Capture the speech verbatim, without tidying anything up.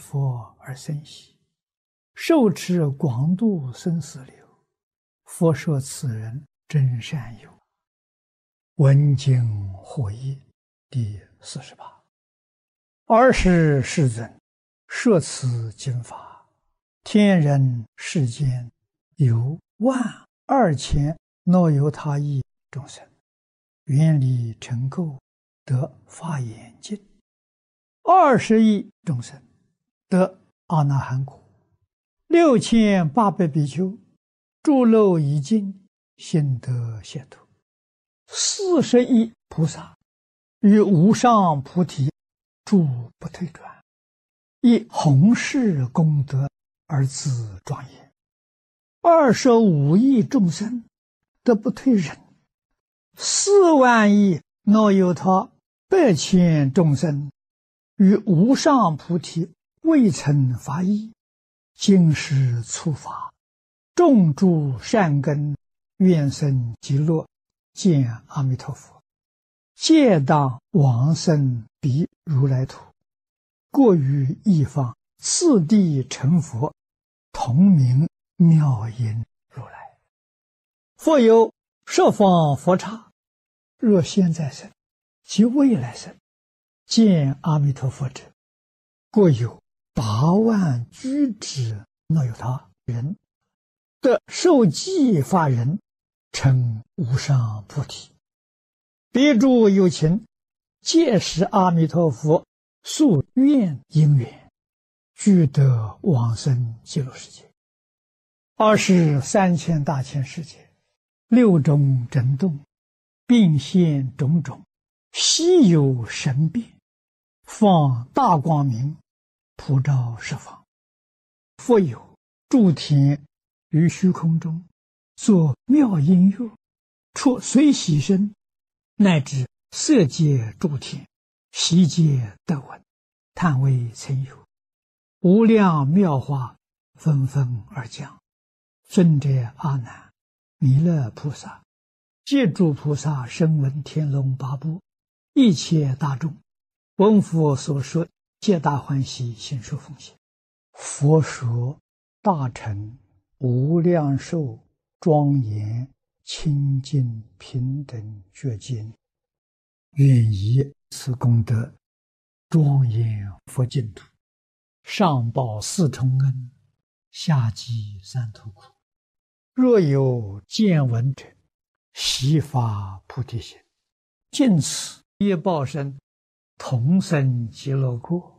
佛而生喜，受持广度生死流。佛说此人真善友。闻经获益第四十八。尔时世尊摄此经法，天人世间有万二千若有他亿众生，愿力成垢，得法眼净；二十亿众生得阿那含果；六千八百比丘诸漏已尽，心得解脱；四十亿菩萨与无上菩提诸不退转，以弘誓功德而自庄严；二十五亿众生得不退忍；四万亿若有他百千众生与无上菩提未曾发意，今世初发，种诸善根，愿生极乐，见阿弥陀佛，皆当往生彼如来土，过于一方，次第成佛，同名妙音如来。复有十方佛刹，若现在生及未来生，见阿弥陀佛者，过有八万居之若有他人，得受记法人，成无上菩提。彼诸有情，皆是阿弥陀佛宿愿因缘，俱得往生极乐世界。二是三千大千世界，六种震动，并现种种，稀有神变，放大光明，普照十方。复有诸天于虚空中，作妙音乐，出随喜声，乃至色界诸天，悉皆得闻，叹为曾有。无量妙法纷纷而降。尊者阿难、弥勒菩萨、皆诸菩萨声闻天龙八部，一切大众，闻佛所说，皆大欢喜，心受奉献。佛说大乘无量寿庄严清净平等觉经，愿以此功德庄严佛净土，上报四重恩，下济三途苦。若有见闻者，悉发菩提心，尽此业报身，同生极乐国。